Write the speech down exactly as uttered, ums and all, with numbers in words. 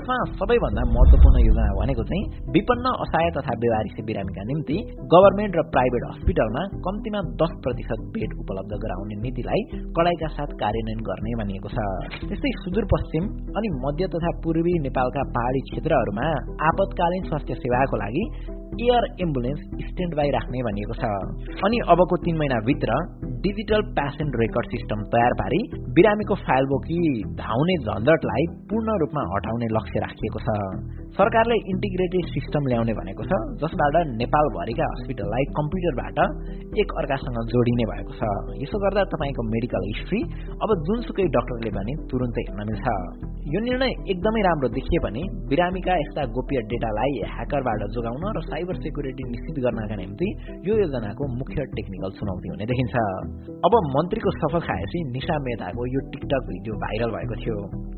यसमा सबैभन्दा महत्त्वपूर्ण योजना भनेको चाहिँ विपन्न असहाय तथा बेवारिसे बिरामीका निम्ति गभर्नमेन्ट र प्राइभेट हस्पिटलमा कम्तीमा दस प्रतिशत बेड उपलब्ध गराउने नीतिलाई कडाइका साथ कार्यान्वयन गर्ने भनिएको छ। त्यस्तै सुदूरपश्चिम अनि मध्य तथा पूर्वी नेपालका पहाडी क्षेत्रहरूमा आपतकालीन स्वास्थ्य सेवाको लागि एयर एम्बुलेन्स स्ट्यान्ड बाई राख्ने भनिएको छ। अनि अबको तीन महिनाभित्र डिजिटल पेसेन्ट रेकर्ड सिस्टम तयार पारी बिरामीको फाइल बोकी धाउने झन्झटलाई पूर्ण रूपमा हटाउने लक्ष्य राखिएको छ। सरकारले इन्टिग्रेटेड सिस्टम ल्याउने भनेको छ, जसबाट नेपालभरिका हस्पिटललाई कम्प्युटरबाट एक अर्कासँग जोडिने भएको छ। यसो गर्दा तपाईको मेडिकल हिस्ट्री अब जुनसुकै डाक्टरले पनि तुरुन्तै हेर्न मिल्छ। यो निर्णय एकदमै राम्रो देखिए पनि बिरामीका यस्ता गोप्य डेटालाई ह्याकरबाट जोगाउन र साइबर सेक्युरिटी निश्चित गर्नका निम्ति यो योजनाको मुख्य टेक्निकल चुनौती हुने देखिन्छ। अब मन्त्रीको सफल खाएपछि निशा मेहताको यो टिकटक भिडियो भाइरल भएको थियो।